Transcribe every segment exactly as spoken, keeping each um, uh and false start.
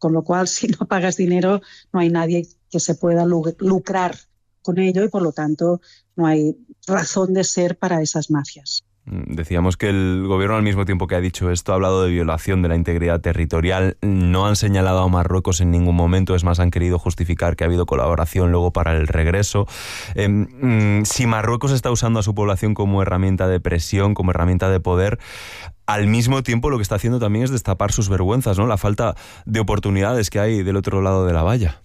con lo cual si no pagas dinero no hay nadie que se pueda lucrar con ello y por lo tanto no hay razón de ser para esas mafias. Decíamos que el gobierno, al mismo tiempo que ha dicho esto, ha hablado de violación de la integridad territorial. No han señalado a Marruecos en ningún momento, es más, han querido justificar que ha habido colaboración luego para el regreso. Eh, si Marruecos está usando a su población como herramienta de presión, como herramienta de poder, al mismo tiempo lo que está haciendo también es destapar sus vergüenzas, ¿no? La falta de oportunidades que hay del otro lado de la valla.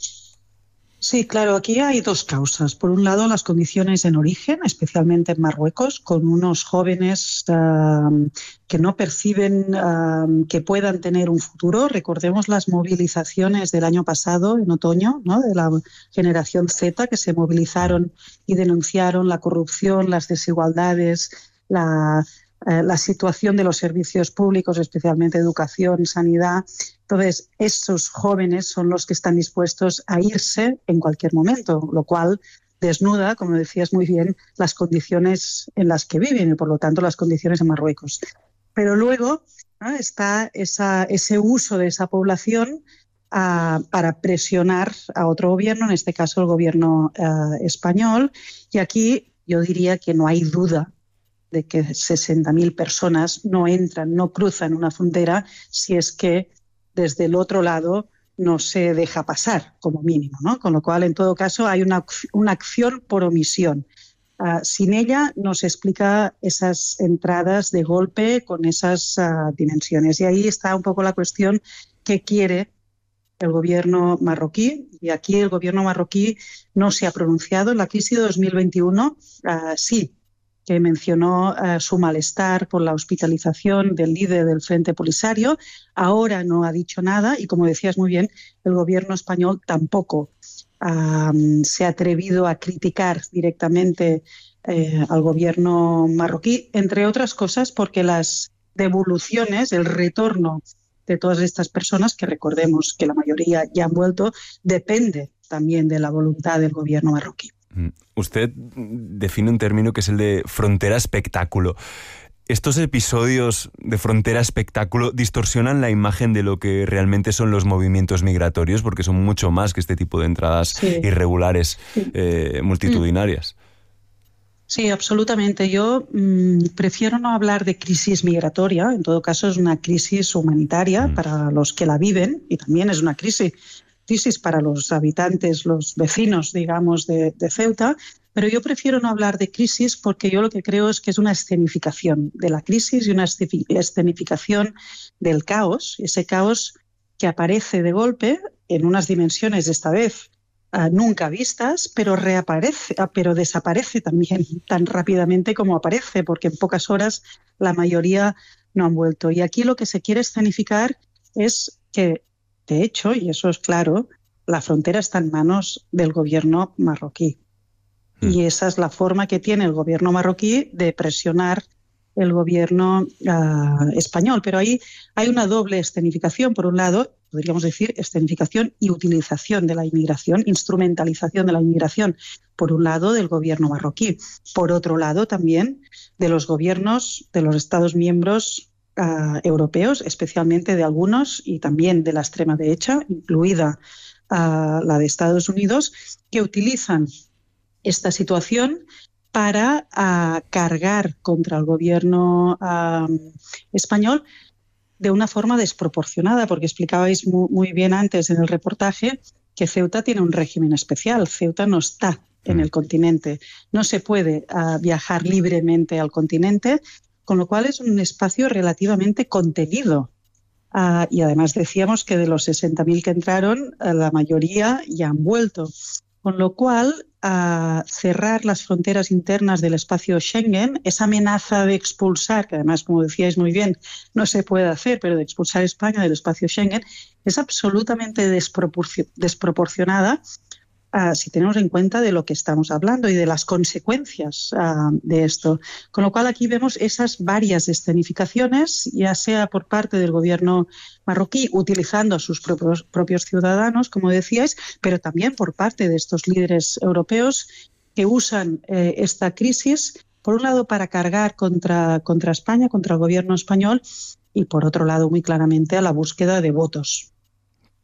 Sí, claro, aquí hay dos causas. Por un lado, las condiciones en origen, especialmente en Marruecos, con unos jóvenes uh, que no perciben uh, que puedan tener un futuro. Recordemos las movilizaciones del año pasado, en otoño, ¿no?, de la generación Z, que se movilizaron y denunciaron la corrupción, las desigualdades, la... la situación de los servicios públicos, especialmente educación, sanidad. Entonces, esos jóvenes son los que están dispuestos a irse en cualquier momento, lo cual desnuda, como decías muy bien, las condiciones en las que viven y, por lo tanto, las condiciones en Marruecos. Pero luego, ¿no?, está esa, ese uso de esa población uh, para presionar a otro gobierno, en este caso el gobierno uh, español, y aquí yo diría que no hay duda de que sesenta mil personas no entran, no cruzan una frontera si es que desde el otro lado no se deja pasar, como mínimo, ¿no? Con lo cual, en todo caso, hay una, una acción por omisión. Uh, sin ella no se explica esas entradas de golpe con esas uh, dimensiones. Y ahí está un poco la cuestión que quiere el gobierno marroquí, y aquí el gobierno marroquí no se ha pronunciado. En la crisis de dos mil veintiuno, uh, sí, que mencionó uh, su malestar por la hospitalización del líder del Frente Polisario. Ahora no ha dicho nada y, como decías muy bien, el gobierno español tampoco uh, se ha atrevido a criticar directamente eh, al gobierno marroquí, entre otras cosas porque las devoluciones, el retorno de todas estas personas, que recordemos que la mayoría ya han vuelto, depende también de la voluntad del gobierno marroquí. Usted define un término que es el de frontera espectáculo. ¿Estos episodios de frontera espectáculo distorsionan la imagen de lo que realmente son los movimientos migratorios? Porque son mucho más que este tipo de entradas sí. irregulares, sí. eh, multitudinarias. Sí, absolutamente. Yo mmm, prefiero no hablar de crisis migratoria. En todo caso, es una crisis humanitaria mm. para los que la viven, y también es una crisis crisis para los habitantes, los vecinos, digamos, de, de Ceuta, pero yo prefiero no hablar de crisis porque yo lo que creo es que es una escenificación de la crisis y una escenificación del caos, ese caos que aparece de golpe en unas dimensiones, esta vez uh, nunca vistas, pero reaparece, uh, pero desaparece también tan rápidamente como aparece, porque en pocas horas la mayoría no han vuelto. Y aquí lo que se quiere escenificar es que, de hecho, y eso es claro, la frontera está en manos del gobierno marroquí. Mm. Y esa es la forma que tiene el gobierno marroquí de presionar el gobierno uh, español. Pero ahí hay una doble escenificación. Por un lado, podríamos decir escenificación y utilización de la inmigración, instrumentalización de la inmigración, por un lado del gobierno marroquí. Por otro lado, también de los gobiernos de los Estados miembros Uh, europeos, especialmente de algunos y también de la extrema derecha, incluida uh, la de Estados Unidos, que utilizan esta situación para uh, cargar contra el gobierno uh, español de una forma desproporcionada, porque explicabais muy, muy bien antes en el reportaje que Ceuta tiene un régimen especial. Ceuta no está en el continente, no se puede uh, viajar libremente al continente, con lo cual es un espacio relativamente contenido. Uh, y además decíamos que de los sesenta mil que entraron, uh, la mayoría ya han vuelto. Con lo cual, uh, cerrar las fronteras internas del espacio Schengen, esa amenaza de expulsar, que además, como decíais muy bien, no se puede hacer, pero de expulsar a España del espacio Schengen, es absolutamente desproporcion- desproporcionada Uh, si tenemos en cuenta de lo que estamos hablando y de las consecuencias uh, de esto. Con lo cual aquí vemos esas varias escenificaciones, ya sea por parte del gobierno marroquí utilizando a sus propios, propios ciudadanos, como decíais, pero también por parte de estos líderes europeos que usan eh, esta crisis, por un lado para cargar contra, contra España, contra el gobierno español, y por otro lado muy claramente a la búsqueda de votos.